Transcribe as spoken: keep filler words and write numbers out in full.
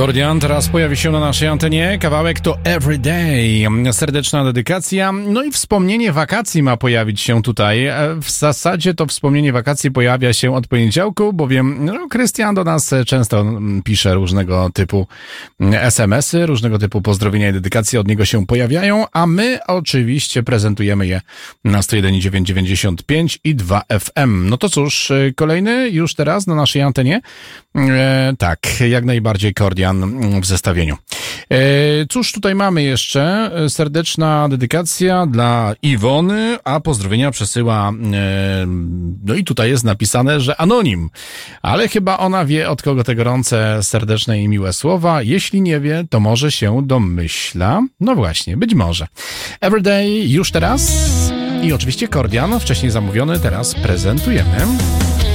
Kordian teraz pojawi się na naszej antenie. Kawałek to Everyday. Serdeczna dedykacja. No i wspomnienie wakacji ma pojawić się tutaj. W zasadzie to wspomnienie wakacji pojawia się od poniedziałku, bowiem no, Krystian do nas często pisze różnego typu es em esy, różnego typu pozdrowienia i dedykacje od niego się pojawiają, a my oczywiście prezentujemy je na sto jeden i dziewięć dziewięćdziesiąt pięć i dwa F M. No to cóż, kolejny już teraz na naszej antenie. E, tak, jak najbardziej Kordian w zestawieniu. E, cóż tutaj mamy jeszcze? Serdeczna dedykacja dla Iwony, a pozdrowienia przesyła, e, no i tutaj jest napisane, że anonim, ale chyba ona wie, od kogo te gorące, serdeczne i miłe słowa. Jeśli nie wie, to może się domyśla. No właśnie, być może. Everyday już teraz i oczywiście Kordian, wcześniej zamówiony, teraz prezentujemy.